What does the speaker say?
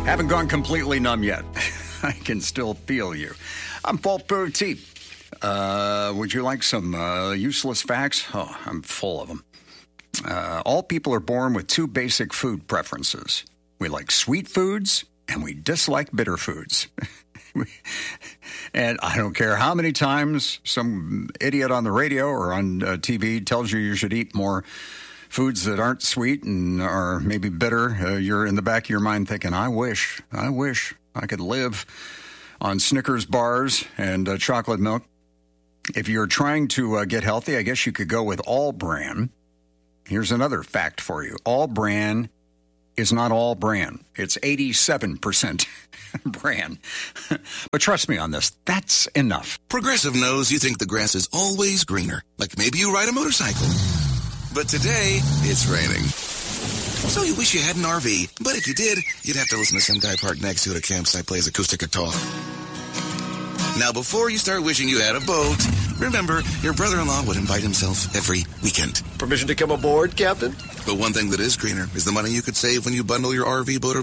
Haven't gone completely numb yet. I can still feel you. I'm Paul Petit. Would you like some useless facts? Oh, I'm full of them. All people are born with two basic food preferences. We like sweet foods, and we dislike bitter foods. And I don't care how many times some idiot on the radio or on TV tells you should eat more foods that aren't sweet and are maybe bitter. You're in the back of your mind thinking, I wish I could live on Snickers bars and chocolate milk. If you're trying to get healthy, I guess you could go with All Bran. Here's another fact for you. All Bran is not all bran. It's 87% bran. But trust me on this, that's enough. Progressive knows you think the grass is always greener, like maybe you ride a motorcycle. But today, it's raining. So you wish you had an RV, but if you did, you'd have to listen to some guy parked next to it at a campsite plays acoustic guitar. Now, before you start wishing you had a boat, remember, your brother-in-law would invite himself every weekend. Permission to come aboard, Captain? But one thing that is greener is the money you could save when you bundle your RV, boat, or